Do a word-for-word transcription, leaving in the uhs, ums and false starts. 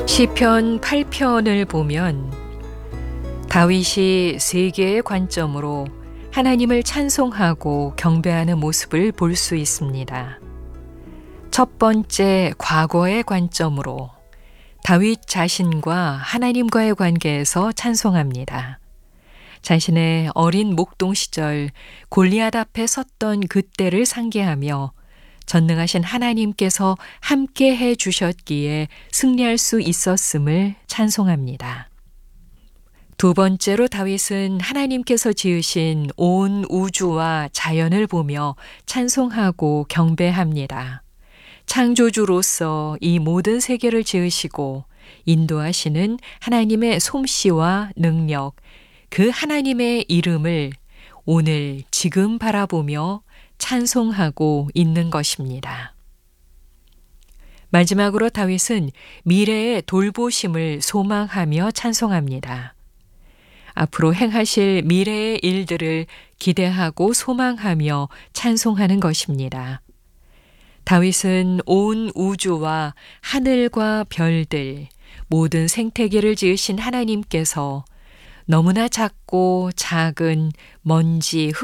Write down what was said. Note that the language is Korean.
시편 팔 편을 보면 다윗이 세 개의 관점으로 하나님을 찬송하고 경배하는 모습을 볼 수 있습니다. 첫 번째, 과거의 관점으로 다윗 자신과 하나님과의 관계에서 찬송합니다. 자신의 어린 목동 시절 골리앗 앞에 섰던 그때를 상기하며 전능하신 하나님께서 함께 해 주셨기에 승리할 수 있었음을 찬송합니다. 두 번째로 다윗은 하나님께서 지으신 온 우주와 자연을 보며 찬송하고 경배합니다. 창조주로서 이 모든 세계를 지으시고 인도하시는 하나님의 솜씨와 능력, 그 하나님의 이름을 오늘 지금 바라보며 찬송하고 있는 것입니다. 마지막으로 다윗은 미래의 돌보심을 소망하며 찬송합니다. 앞으로 행하실 미래의 일들을 기대하고 소망하며 찬송하는 것입니다. 다윗은 온 우주와 하늘과 별들, 모든 생태계를 지으신 하나님께서 너무나 작고 작은 먼지,